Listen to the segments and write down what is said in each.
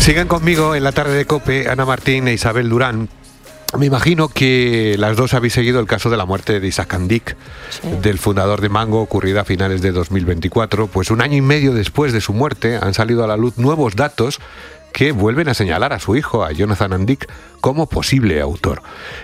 Sigan conmigo en la tarde de COPE, Ana Martín e Isabel Durán. Me imagino que las dos habéis seguido el caso de la muerte de Isaac Andic, sí, del fundador de Mango, ocurrida a finales de 2024. Pues un año y medio después de su muerte han salido a la luz nuevos datos que vuelven a señalar a su hijo, a Jonathan Andic, como posible autor.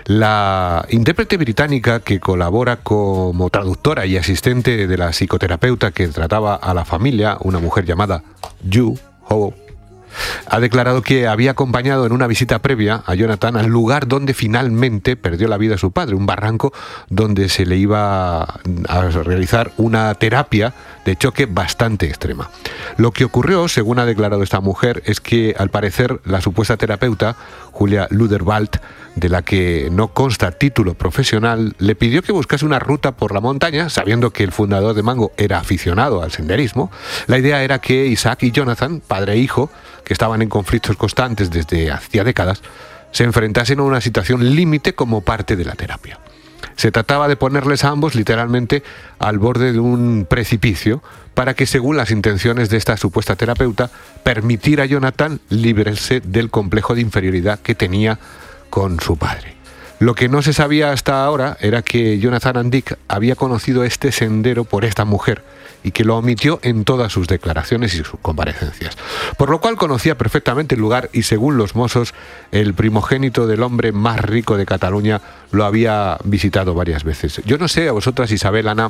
La intérprete británica que colabora como traductora y asistente de la psicoterapeuta que trataba a la familia, una mujer llamada Yu Ho, ha declarado que había acompañado en una visita previa a Jonathan al lugar donde finalmente perdió la vida su padre, un barranco donde se le iba a realizar una terapia de choque bastante extrema. Lo que ocurrió, según ha declarado esta mujer, es que al parecer la supuesta terapeuta, Julia Luderwald, de la que no consta título profesional, le pidió que buscase una ruta por la montaña, sabiendo que el fundador de Mango era aficionado al senderismo. La idea era que Isaac y Jonathan, padre e hijo, que estaban en conflictos constantes desde hacía décadas, se enfrentasen a una situación límite como parte de la terapia. Se trataba de ponerles a ambos literalmente al borde de un precipicio para que, según las intenciones de esta supuesta terapeuta, permitir a Jonathan librarse del complejo de inferioridad que tenía con su padre. Lo que no se sabía hasta ahora era que Jonathan Andic había conocido este sendero por esta mujer y que lo omitió en todas sus declaraciones y sus comparecencias. Por lo cual conocía perfectamente el lugar y, según los Mossos, el primogénito del hombre más rico de Cataluña lo había visitado varias veces. Yo no sé, a vosotras, Isabel, Ana,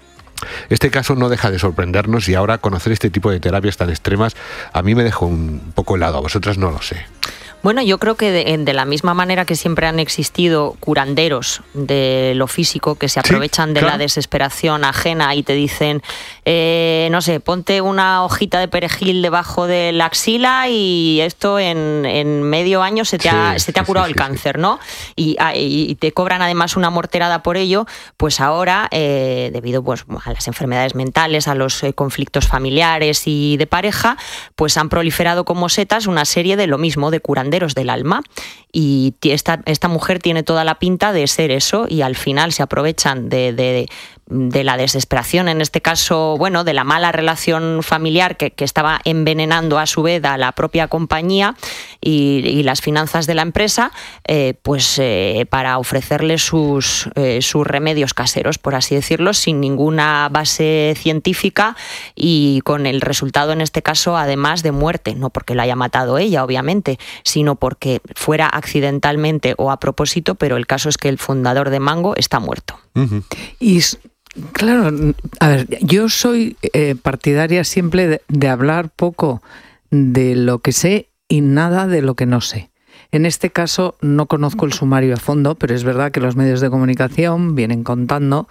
este caso no deja de sorprendernos y ahora conocer este tipo de terapias tan extremas a mí me dejó un poco helado, a vosotras no lo sé. Bueno, yo creo que de la misma manera que siempre han existido curanderos de lo físico que se aprovechan de la desesperación ajena y te dicen, no sé, ponte una hojita de perejil debajo de la axila y esto en medio año se te ha curado el cáncer, ¿no? Y te cobran además una morterada por ello, pues ahora, debido pues, a las enfermedades mentales, a los conflictos familiares y de pareja, pues han proliferado como setas una serie de lo mismo, de curanderos del alma, y esta mujer tiene toda la pinta de ser eso y al final se aprovechan de la desesperación, en este caso, bueno, de la mala relación familiar que estaba envenenando a su vez a la propia compañía y las finanzas de la empresa, para ofrecerle sus remedios caseros, por así decirlo, sin ninguna base científica y con el resultado, en este caso, además de muerte, no porque la haya matado ella, obviamente, sino porque fuera accidentalmente o a propósito, pero el caso es que el fundador de Mango está muerto. Uh-huh. Y claro, a ver, yo soy partidaria siempre de hablar poco de lo que sé y nada de lo que no sé. En este caso no conozco el sumario a fondo, pero es verdad que los medios de comunicación vienen contando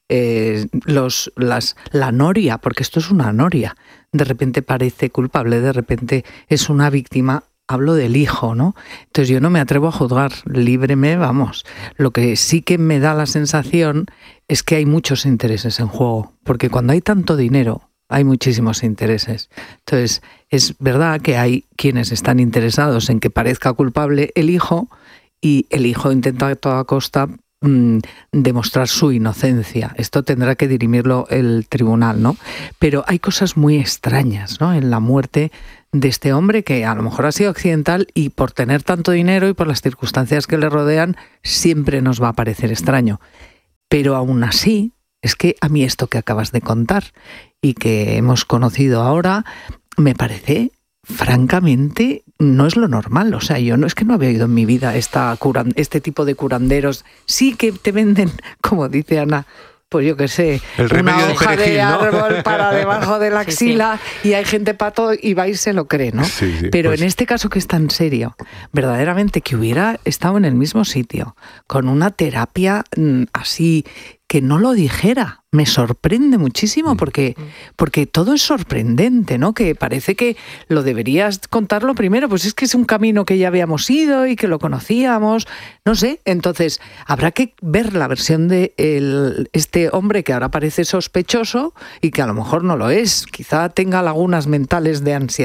la noria, porque esto es una noria. De repente parece culpable, de repente es una víctima. Hablo del hijo, ¿no? Entonces yo no me atrevo a juzgar, líbreme, vamos. Lo que sí que me da la sensación es que hay muchos intereses en juego, porque cuando hay tanto dinero hay muchísimos intereses. Entonces es verdad que hay quienes están interesados en que parezca culpable el hijo y el hijo intenta a toda costa demostrar su inocencia. Esto tendrá que dirimirlo el tribunal, ¿no? Pero hay cosas muy extrañas, ¿no? En la muerte de este hombre que a lo mejor ha sido accidental y por tener tanto dinero y por las circunstancias que le rodean siempre nos va a parecer extraño. Pero aún así, es que a mí esto que acabas de contar y que hemos conocido ahora me parece francamente no es lo normal. O sea, yo no es que no había oído en mi vida este tipo de curanderos. Sí que te venden, como dice Ana, pues yo qué sé, una hoja de árbol, ¿no? Para debajo de la axila, sí. Y hay gente pato y va y se lo cree, ¿no? Sí, pero pues en este caso que es tan serio, verdaderamente que hubiera estado en el mismo sitio, con una terapia así, que no lo dijera. Me sorprende muchísimo porque todo es sorprendente, ¿no? Que parece que lo deberías contarlo primero, pues es que es un camino que ya habíamos ido y que lo conocíamos, no sé. Entonces, habrá que ver la versión de este hombre que ahora parece sospechoso y que a lo mejor no lo es, quizá tenga lagunas mentales de ansiedad.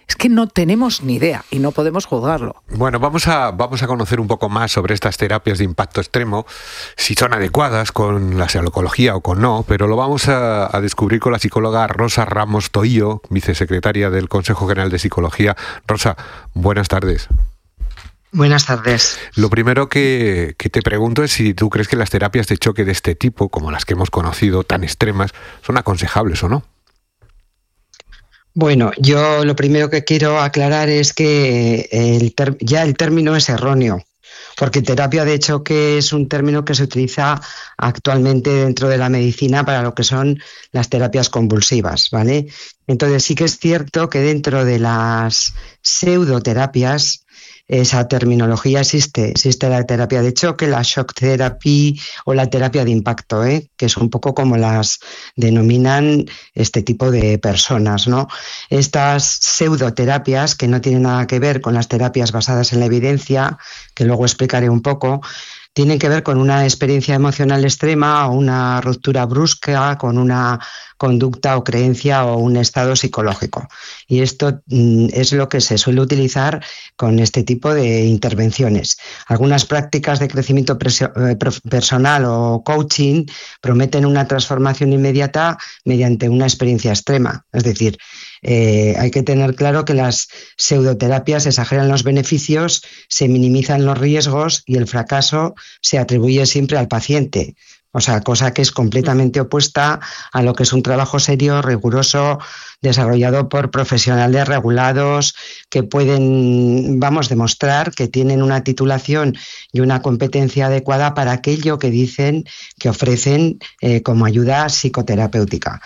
Es que no tenemos ni idea y no podemos juzgarlo. Bueno, vamos a conocer un poco más sobre estas terapias de impacto extremo, si son adecuadas con la psicología o con no, pero lo vamos a descubrir con la psicóloga Rosa Ramos Toillo, vicesecretaria del Consejo General de Psicología. Rosa, buenas tardes. Buenas tardes. Lo primero que te pregunto es si tú crees que las terapias de choque de este tipo, como las que hemos conocido, tan extremas, son aconsejables o no. Bueno, yo lo primero que quiero aclarar es que el término es erróneo, porque terapia de choque es un término que se utiliza actualmente dentro de la medicina para lo que son las terapias convulsivas, ¿vale? Entonces sí que es cierto que dentro de las pseudoterapias esa terminología existe la terapia de choque, la shock therapy o la terapia de impacto, que es un poco como las denominan este tipo de personas, ¿no? Estas pseudoterapias, que no tienen nada que ver con las terapias basadas en la evidencia, que luego explicaré un poco, tienen que ver con una experiencia emocional extrema o una ruptura brusca con una conducta o creencia o un estado psicológico. Y esto es lo que se suele utilizar con este tipo de intervenciones. Algunas prácticas de crecimiento personal o coaching prometen una transformación inmediata mediante una experiencia extrema. Es decir, hay que tener claro que las pseudoterapias exageran los beneficios, se minimizan los riesgos y el fracaso se atribuye siempre al paciente. O sea, cosa que es completamente opuesta a lo que es un trabajo serio, riguroso, desarrollado por profesionales regulados que pueden, demostrar que tienen una titulación y una competencia adecuada para aquello que dicen que ofrecen como ayuda psicoterapéutica.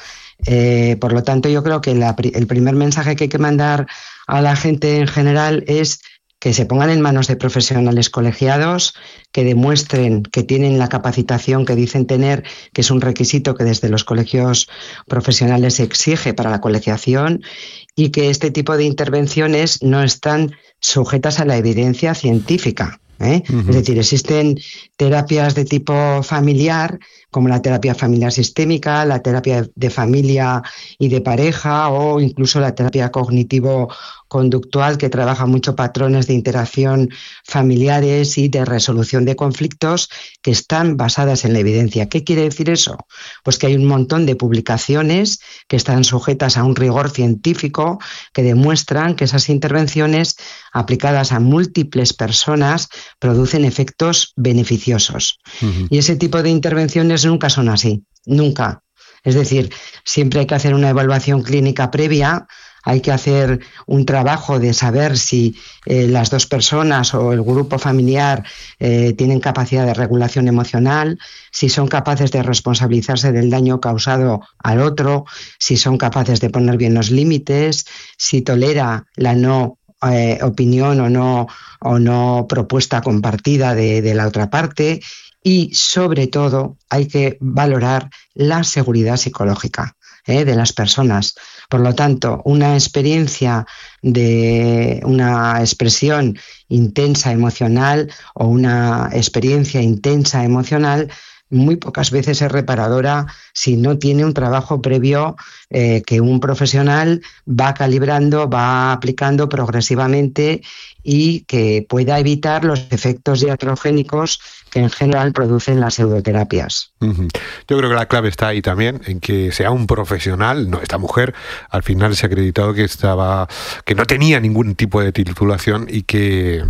Por lo tanto, yo creo que el primer mensaje que hay que mandar a la gente en general es que se pongan en manos de profesionales colegiados, que demuestren que tienen la capacitación que dicen tener, que es un requisito que desde los colegios profesionales se exige para la colegiación, y que este tipo de intervenciones no están sujetas a la evidencia científica. Uh-huh. Es decir, existen terapias de tipo familiar, como la terapia familiar sistémica, la terapia de familia y de pareja, o incluso la terapia cognitivo-conductual, que trabaja mucho patrones de interacción familiares y de resolución de conflictos que están basadas en la evidencia. ¿Qué quiere decir eso? Pues que hay un montón de publicaciones que están sujetas a un rigor científico que demuestran que esas intervenciones aplicadas a múltiples personas producen efectos beneficiosos. Uh-huh. Y ese tipo de intervenciones nunca son así, nunca. Es decir, siempre hay que hacer una evaluación clínica previa, hay que hacer un trabajo de saber si las dos personas o el grupo familiar tienen capacidad de regulación emocional, si son capaces de responsabilizarse del daño causado al otro, si son capaces de poner bien los límites, si tolera la no opinión o no propuesta compartida de la otra parte, y sobre todo hay que valorar la seguridad psicológica de las personas. Por lo tanto, una experiencia de una expresión intensa emocional o una experiencia intensa emocional muy pocas veces es reparadora si no tiene un trabajo previo que un profesional va calibrando, va aplicando progresivamente y que pueda evitar los efectos iatrogénicos que en general producen las pseudoterapias. Uh-huh. Yo creo que la clave está ahí también, en que sea un profesional. No, esta mujer al final se ha acreditado que no tenía ningún tipo de titulación y que,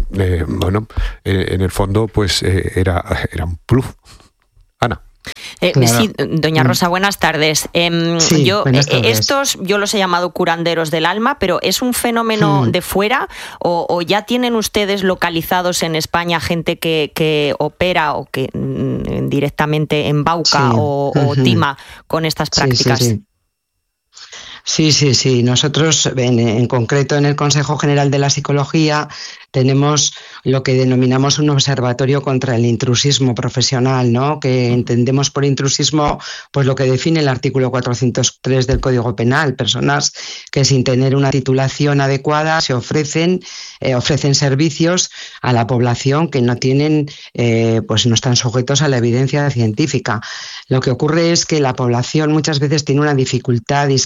en el fondo, pues era un plus. Ana. Claro. Sí, doña Rosa, buenas tardes. Sí, buenas tardes. Estos yo los he llamado curanderos del alma, pero ¿es un fenómeno de fuera o ya tienen ustedes localizados en España gente que opera o que directamente embauca o tima con estas prácticas? Sí. Nosotros, en concreto en el Consejo General de la Psicología, tenemos lo que denominamos un observatorio contra el intrusismo profesional, ¿no? Que entendemos por intrusismo pues lo que define el artículo 403 del Código Penal, personas que sin tener una titulación adecuada se ofrecen servicios a la población que no tienen, pues no están sujetos a la evidencia científica. Lo que ocurre es que la población muchas veces tiene una dificultad discriminatoria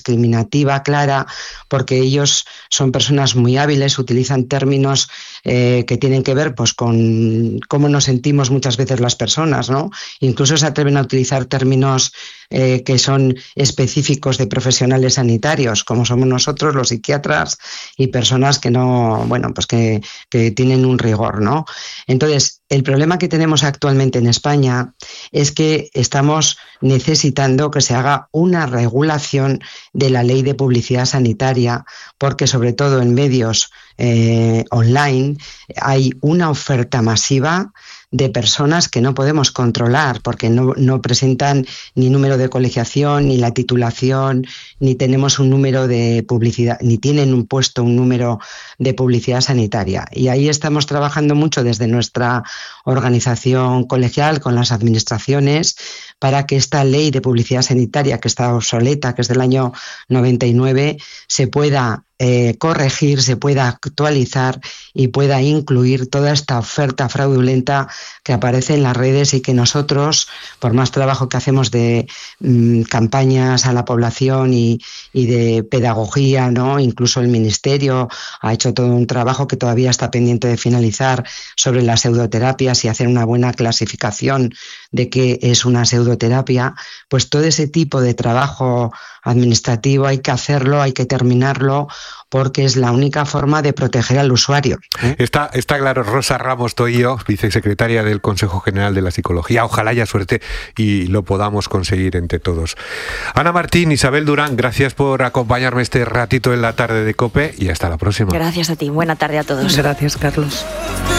normativa clara, porque ellos son personas muy hábiles, utilizan términos que tienen que ver pues con cómo nos sentimos muchas veces las personas, ¿no? Incluso se atreven a utilizar términos que son específicos de profesionales sanitarios, como somos nosotros, los psiquiatras, y personas que no, bueno, pues que tienen un rigor, ¿no? Entonces, el problema que tenemos actualmente en España es que estamos necesitando que se haga una regulación de la ley de publicidad sanitaria, porque sobre todo en medios online hay una oferta masiva de personas que no podemos controlar porque no presentan ni número de colegiación, ni la titulación, ni tenemos un número de publicidad, ni tienen un número de publicidad sanitaria. Y ahí estamos trabajando mucho desde nuestra organización colegial con las administraciones para que esta ley de publicidad sanitaria, que está obsoleta, que es del año 99, se pueda corregir, se pueda actualizar y pueda incluir toda esta oferta fraudulenta que aparece en las redes y que nosotros, por más trabajo que hacemos de campañas a la población y de pedagogía, ¿no? Incluso el Ministerio ha hecho todo un trabajo que todavía está pendiente de finalizar sobre las pseudoterapias y hacer una buena clasificación de qué es una pseudoterapia. Pues todo ese tipo de trabajo administrativo hay que hacerlo, hay que terminarlo, porque es la única forma de proteger al usuario. Está claro. Rosa Ramos Toillo, vicesecretaria del Consejo General de la Psicología. Ojalá haya suerte y lo podamos conseguir entre todos. Ana Martín, Isabel Durán, gracias por acompañarme este ratito en la tarde de COPE y hasta la próxima. Gracias a ti. Buena tarde a todos. Gracias, Carlos.